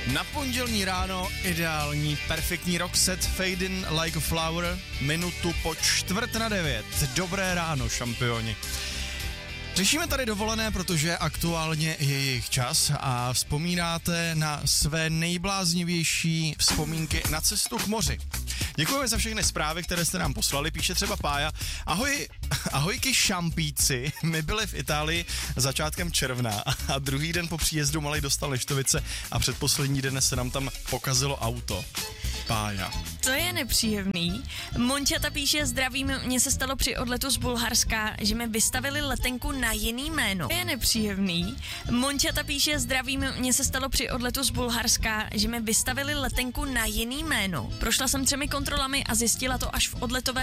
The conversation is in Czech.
Na pondělní ráno ideální, perfektní rock set Fade In Like a Flower, minutu po 8:45. Dobré ráno, šampioni. Řešíme tady dovolené, protože aktuálně je jejich čas a vzpomínáte na své nejbláznivější vzpomínky na cestu k moři. Děkujeme za všechny zprávy, které jste nám poslali, píše třeba Pája. Ahojky šampíci, my byli v Itálii začátkem června a druhý den po příjezdu malej dostal neštovice a předposlední den se nám tam pokazilo auto. Pája. To je nepříjemný. Mončata píše, zdravím, mně se stalo při odletu z Bulharska, že mi vystavili letenku na jiný jméno. To je nepříjemný. Mončata píše, zdravím, mně se stalo při odletu z Bulharska, že mi vystavili letenku na jiný jméno. Prošla jsem 3 kontrolami a zjistila to až v odletové